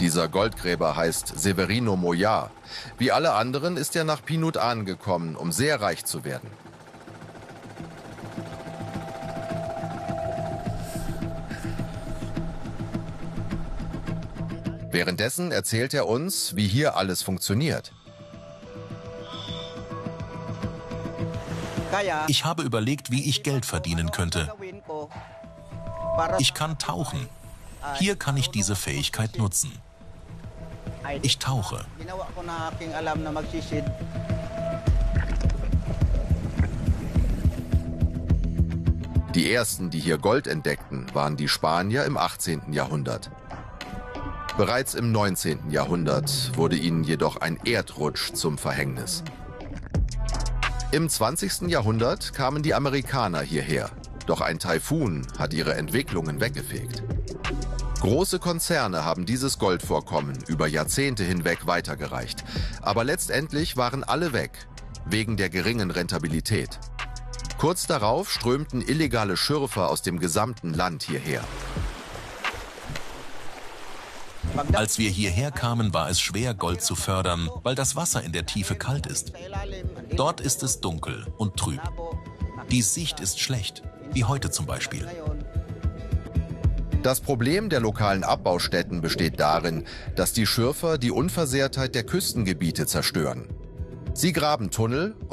Dieser Goldgräber heißt Severino Moyar. Wie alle anderen ist er nach Pinut-an gekommen, um sehr reich zu werden. Währenddessen erzählt er uns, wie hier alles funktioniert. Ich habe überlegt, wie ich Geld verdienen könnte. Ich kann tauchen. Hier kann ich diese Fähigkeit nutzen. Ich tauche. Die ersten, die hier Gold entdeckten, waren die Spanier im 18. Jahrhundert. Bereits im 19. Jahrhundert wurde ihnen jedoch ein Erdrutsch zum Verhängnis. Im 20. Jahrhundert kamen die Amerikaner hierher, doch ein Taifun hat ihre Entwicklungen weggefegt. Große Konzerne haben dieses Goldvorkommen über Jahrzehnte hinweg weitergereicht, aber letztendlich waren alle weg, wegen der geringen Rentabilität. Kurz darauf strömten illegale Schürfer aus dem gesamten Land hierher. Als wir hierher kamen, war es schwer, Gold zu fördern, weil das Wasser in der Tiefe kalt ist. Dort ist es dunkel und trüb. Die Sicht ist schlecht, wie heute zum Beispiel. Das Problem der lokalen Abbaustätten besteht darin, dass die Schürfer die Unversehrtheit der Küstengebiete zerstören. Sie graben Tunnel